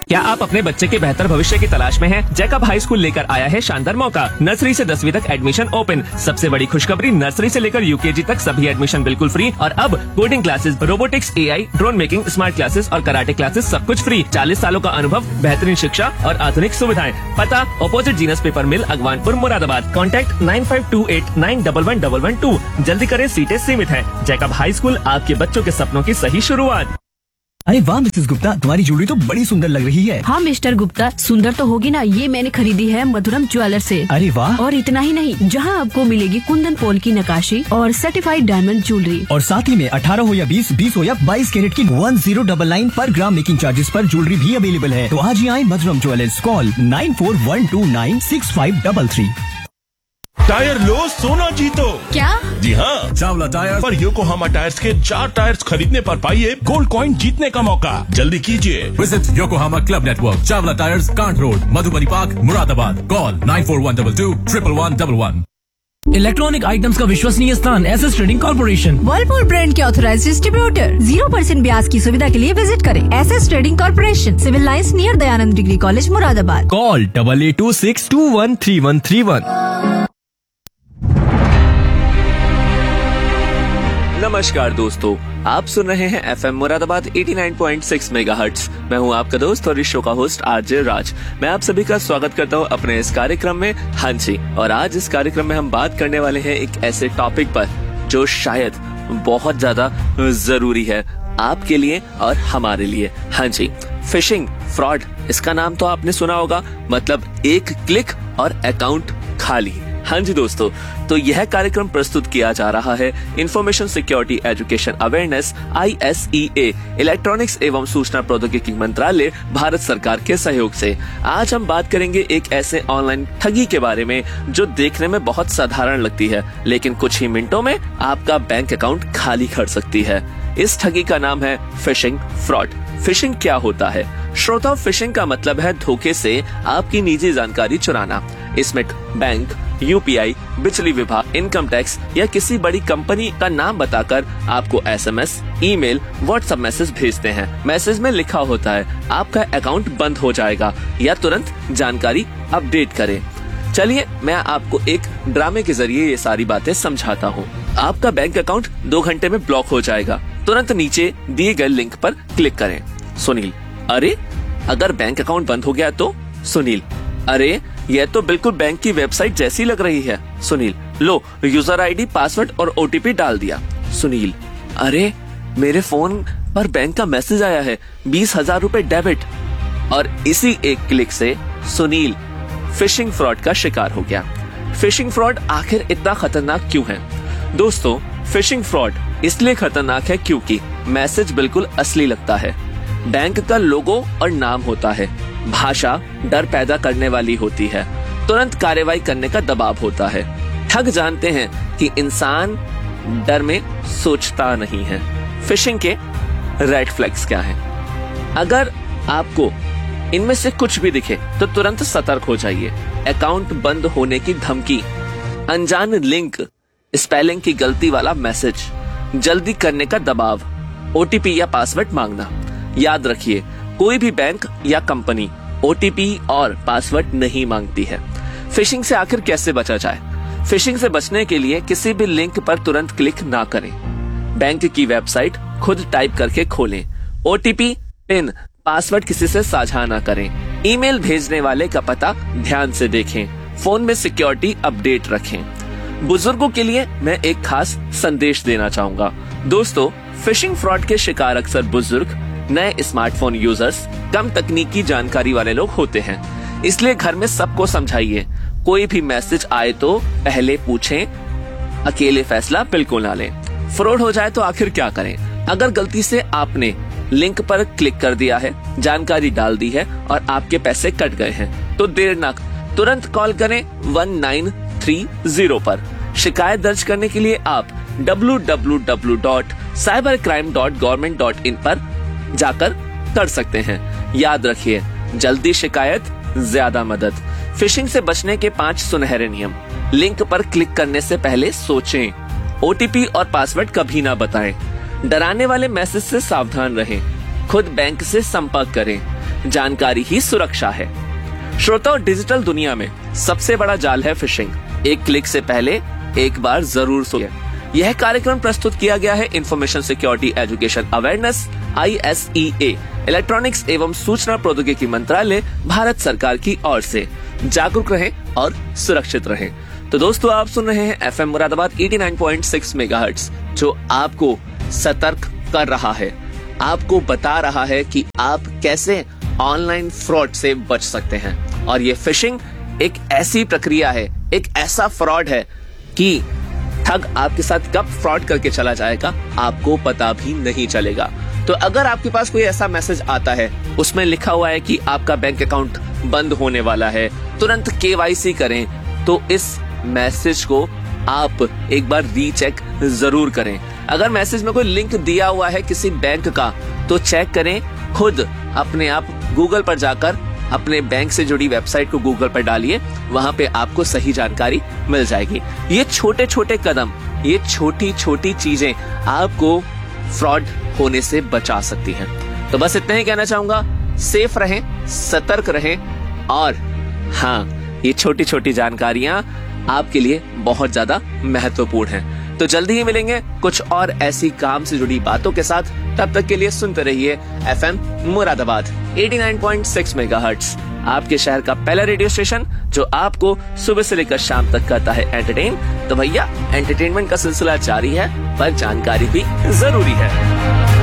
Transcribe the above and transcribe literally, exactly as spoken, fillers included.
क्या आप अपने बच्चे के बेहतर भविष्य की तलाश में हैं? जैकब हाई स्कूल लेकर आया है शानदार मौका। नर्सरी से दसवीं तक एडमिशन ओपन। सबसे बड़ी खुशखबरी, नर्सरी से लेकर यूकेजी तक सभी एडमिशन बिल्कुल फ्री। और अब coding classes, robotics, AI, drone making, smart classes और कराटे क्लासेस सब कुछ फ्री। चालीस सालों का अनुभव, बेहतरीन शिक्षा और आधुनिक सुविधाएं। पता opposite genus paper mill, Agwanpur, Moradabad. Contact nine five to eight nine one one one one two. जल्दी करें, सीटें सीमित हैं। जैकब हाई स्कूल, आपके बच्चों के सपनों की सही शुरुआत। अरे वाह मिसेस गुप्ता, तुम्हारी ज्वेलरी तो बड़ी सुंदर लग रही है। हाँ मिस्टर गुप्ता, सुंदर तो होगी ना, ये मैंने खरीदी है मधुरम ज्वेलर से। अरे वाह। और इतना ही नहीं, जहाँ आपको मिलेगी कुंदन पोल की नक्काशी और सर्टिफाइड डायमंड ज्वेलरी। और साथ ही में अठारह हो या बीस, बीस हो या बाईस कैरेट की वन जीरो डबल नाइन पर ग्राम मेकिंग चार्जेस पर ज्वेलरी भी अवेलेबल है। तो आज ही आए मधुरम jewellers. Call nine four one two nine six five double three. Tyre लो, सोना जीतो। क्या? जी हाँ, चावला टायर पर योकोहामा टायर्स के चार टायर्स खरीदने पर पाइए गोल्ड कॉइन जीतने का मौका। जल्दी कीजिए। Visit Yokohama club network, Chawla tyres, can't road, Madhubani park, Moradabad. Call nine four one two to triple one double one. Electronic items का विश्वसनीय स्थान, SS trading corporation. Whirlpool brand के ऑथराइज्ड डिस्ट्रीब्यूटर। जीरो परसेंट ब्याज की सुविधा के लिए विजिट करें SS trading corporation, civil lines near Dayanand degree college, Moradabad. Call double eight to six to one three one three one. नमस्कार दोस्तों, आप सुन रहे हैं FM Moradabad eighty nine point six megahertz. मैं हूं आपका दोस्त और इस शो का होस्ट आरजे राज। मैं आप सभी का स्वागत करता हूं अपने इस कार्यक्रम में। हाँ जी, और आज इस कार्यक्रम में हम बात करने वाले हैं एक ऐसे टॉपिक पर जो शायद बहुत ज्यादा जरूरी है आपके लिए और हमारे लिए। हाँ जी, फिशिंग फ्रॉड। इसका नाम तो आपने सुना होगा, मतलब एक क्लिक और अकाउंट खाली। हाँ जी दोस्तों, तो यह कार्यक्रम प्रस्तुत किया जा रहा है information security education awareness I S E A, electronics एवं सूचना प्रौद्योगिकी मंत्रालय, भारत सरकार के सहयोग से। आज हम बात करेंगे एक ऐसे ऑनलाइन ठगी के बारे में जो देखने में बहुत साधारण लगती है, लेकिन कुछ ही मिनटों में आपका बैंक अकाउंट खाली कर सकती है। इस ठगी का नाम है फिशिंग फ्रॉड। फिशिंग क्या होता है? श्रोताओ, फिशिंग का मतलब है धोखे से आपकी निजी जानकारी चुराना। इसमें बैंक, यूपीआई, बिजली विभाग, इनकम टैक्स या किसी बड़ी कंपनी का नाम बताकर आपको एसएमएस, ईमेल, व्हाट्सएप मैसेज भेजते हैं। मैसेज में लिखा होता है आपका अकाउंट बंद हो जाएगा या तुरंत जानकारी अपडेट करें। चलिए मैं आपको एक ड्रामे के जरिए ये सारी बातें समझाता हूँ। आपका बैंक अकाउंट दो घंटे में ब्लॉक हो जाएगा। तुरंत नीचे दिए गए लिंक पर क्लिक करें। सुनील: अरे, अगर बैंक अकाउंट बंद हो गया तो? सुनील: अरे, यह तो बिल्कुल बैंक की वेबसाइट जैसी लग रही है। सुनील: लो, यूजर आईडी, पासवर्ड और ओटीपी डाल दिया। सुनील: अरे, मेरे फोन पर बैंक का मैसेज आया है, बीस हजार रूपए डेबिट। और इसी एक क्लिक से सुनील फिशिंग फ्रॉड का शिकार हो गया। फिशिंग फ्रॉड आखिर इतना खतरनाक क्यों है? दोस्तों, फिशिंग फ्रॉड इसलिए खतरनाक है क्योंकि मैसेज बिल्कुल असली लगता है, बैंक का लोगो और नाम होता है, भाषा डर पैदा करने वाली होती है, तुरंत कार्रवाई करने का दबाव होता है। ठग जानते हैं कि इंसान डर में सोचता नहीं है। फिशिंग के रेड फ्लैग्स क्या हैं? अगर आपको इनमें से कुछ भी दिखे तो तुरंत सतर्क हो जाइए। अकाउंट बंद होने की धमकी, अनजान लिंक, स्पेलिंग की गलती वाला मैसेज, जल्दी करने का दबाव, ओटीपी या पासवर्ड मांगना। याद रखिए, कोई भी बैंक या कंपनी ओटीपी और पासवर्ड नहीं मांगती है। फिशिंग से आखिर कैसे बचा जाए? फिशिंग से बचने के लिए किसी भी लिंक पर तुरंत क्लिक ना करें। बैंक की वेबसाइट खुद टाइप करके खोलें। ओटीपी, पिन, पासवर्ड किसी से साझा ना करें। ईमेल भेजने वाले का पता ध्यान से देखें। फोन में सिक्योरिटी अपडेट रखें। बुजुर्गों के लिए मैं एक खास संदेश देना चाहूंगा। दोस्तों, फिशिंग फ्रॉड के शिकार अक्सर बुजुर्ग, नए स्मार्टफोन यूजर्स, कम तकनीकी जानकारी वाले लोग होते हैं। इसलिए घर में सबको समझाइए, कोई भी मैसेज आए तो पहले पूछें, अकेले फैसला बिल्कुल ना लें। फ्रॉड हो जाए तो आखिर क्या करें? अगर गलती से आपने लिंक पर क्लिक कर दिया है, जानकारी डाल दी है और आपके पैसे कट गए हैं, तो देर न तुरंत कॉल करें वन नाइन थ्री जीरो पर। शिकायत दर्ज करने के लिए आप W W W dot cyber crime dot government dot in पर जाकर कर सकते हैं। याद रखिए, जल्दी शिकायत, ज्यादा मदद। फिशिंग से बचने के पांच सुनहरे नियम। लिंक पर क्लिक करने से पहले सोचें। ओटीपी और पासवर्ड कभी ना बताएं। डराने वाले मैसेज से सावधान रहें। खुद बैंक से संपर्क करें। जानकारी ही सुरक्षा है। श्रोताओं, डिजिटल दुनिया में सबसे बड़ा जाल है फिशिंग। एक क्लिक से पहले एक बार जरूर सोचिए। यह कार्यक्रम प्रस्तुत किया गया है information security education awareness I S E A electronics एवं सूचना प्रौद्योगिकी मंत्रालय भारत सरकार की ओर से। जागरूक रहें और सुरक्षित रहें। तो दोस्तों, आप सुन रहे हैं एफएम मुरादाबाद नवासी पॉइंट छह मेगाहर्ट्ज, जो आपको सतर्क कर रहा है, आपको बता रहा है कि आप कैसे ऑनलाइन फ्रॉड से बच सकते हैं। और ये फिशिंग एक ऐसी प्रक्रिया है, एक ऐसा फ्रॉड है कि ठग आपके साथ कब फ्रॉड करके चला जाएगा आपको पता भी नहीं चलेगा। तो अगर आपके पास कोई ऐसा मैसेज आता है, उसमें लिखा हुआ है कि आपका बैंक अकाउंट बंद होने वाला है, तुरंत केवाईसी करें, तो इस मैसेज को आप एक बार रीचेक जरूर करें। अगर मैसेज में कोई लिंक दिया हुआ है किसी बैंक का, तो चेक करें खुद, अपने आप गूगल पर जाकर अपने बैंक से जुड़ी वेबसाइट को गूगल पर डालिए, वहां पे आपको सही जानकारी मिल जाएगी। ये छोटे छोटे कदम, ये छोटी छोटी चीजें आपको फ्रॉड होने से बचा सकती हैं। तो बस इतना ही कहना चाहूंगा, सेफ रहें, सतर्क रहें, और हाँ, ये छोटी छोटी जानकारियां आपके लिए बहुत ज्यादा महत्वपूर्ण हैं। तो जल्दी ही मिलेंगे कुछ और ऐसी काम से जुड़ी बातों के साथ। तब तक के लिए सुनते रहिए एफएम मुरादाबाद नवासी पॉइंट छह मेगाहर्ट्ज, आपके शहर का पहला रेडियो स्टेशन जो आपको सुबह से लेकर शाम तक करता है एंटरटेन। तो भैया, एंटरटेनमेंट का सिलसिला जारी है, पर जानकारी भी जरूरी है।